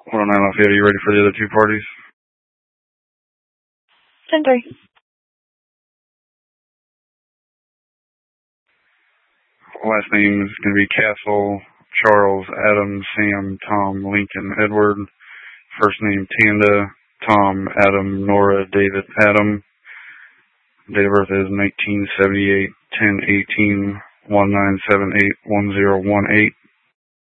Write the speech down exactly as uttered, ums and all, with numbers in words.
one oh nine Lafayette, are you ready for the other two parties? ten three. Last name is going to be Castle, Charles, Adam, Sam, Tom, Lincoln, Edward. First name Tanda, Tom, Adam, Nora, David, Adam. Date of birth is nineteen seventy-eight, ten eighteen, nineteen seventy-eight, ten one zero one eight.